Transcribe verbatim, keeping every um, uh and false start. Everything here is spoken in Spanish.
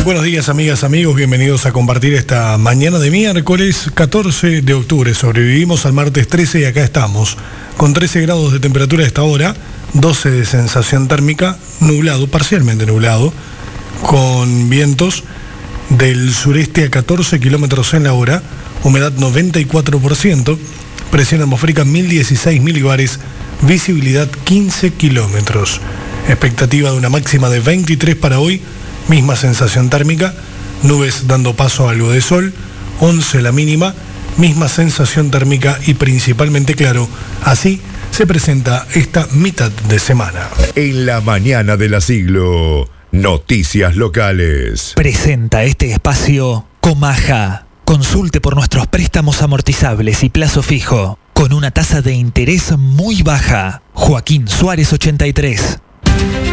Buenos días, amigas, amigos, bienvenidos a compartir esta mañana de miércoles catorce de octubre. Sobrevivimos al martes trece y acá estamos, con trece grados de temperatura a esta hora, doce de sensación térmica, nublado, parcialmente nublado, con vientos del sureste a catorce kilómetros en la hora, humedad noventa y cuatro por ciento, presión atmosférica mil dieciséis milibares, visibilidad quince kilómetros. Expectativa de una máxima de veintitrés para hoy, misma sensación térmica, nubes dando paso a algo de sol, once la mínima, misma sensación térmica y principalmente claro. Así se presenta esta mitad de semana. En la mañana de la siglo, noticias locales. Presenta este espacio Comaja. Consulte por nuestros préstamos amortizables y plazo fijo, con una tasa de interés muy baja. Joaquín Suárez ochenta y tres.